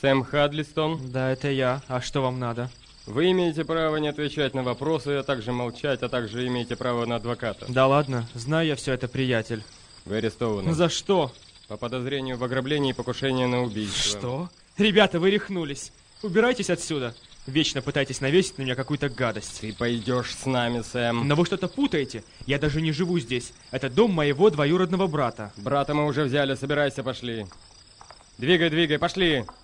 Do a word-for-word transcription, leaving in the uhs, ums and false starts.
Сэм Хадлистон? Да, это я. А что вам надо? Вы имеете право не отвечать на вопросы, а также молчать, а также имеете право на адвоката. Да ладно, знаю я все это, приятель. Вы арестованы. За что? По подозрению в ограблении и покушении на убийство. Что? Ребята, вы рехнулись. Убирайтесь отсюда. Вечно пытаетесь навесить на меня какую-то гадость. Ты пойдешь с нами, Сэм. Но вы что-то путаете. Я даже не живу здесь. Это дом моего двоюродного брата. Брата мы уже взяли, собирайся, пошли. Двигай, двигай, пошли.